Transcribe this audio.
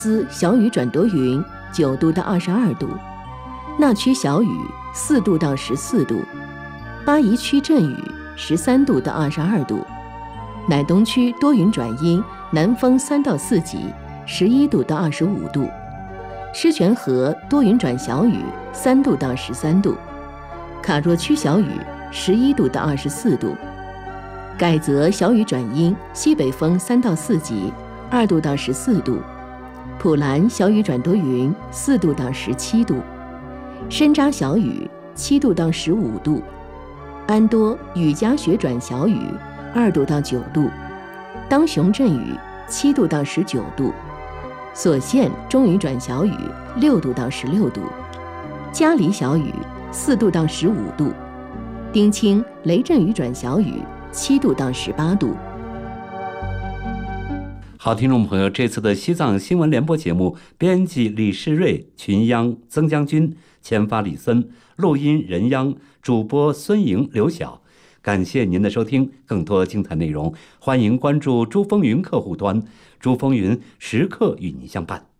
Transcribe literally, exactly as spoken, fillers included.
兹小雨转多云，九度到二十二度；那曲小雨，四度到十四度；巴宜区阵雨，十三度到二十二度；乃东区多云转阴，南风三到四级，十一度到二十五度；狮泉河多云转小雨，三度到十三度；卡若区小雨，十一度到二十四度；改则小雨转阴，西北风三到四级，二度到十四度；普兰小雨转多云，四度到十七度；深扎小雨，七度到十五度；安多雨夹雪转小雨，二度到九度；当雄阵雨，七度到十九度；所县中雨转小雨，六度到十六度；嘉黎小雨，四度到十五度；丁清雷阵雨转小雨，七度到十八度。 好，听众朋友，这次的西藏新闻联播节目，编辑李世瑞，群央曾将军，前发李森，录音任央，主播孙莹、刘晓。感谢您的收听，更多精彩内容，欢迎关注珠风云客户端，珠风云时刻与您相伴。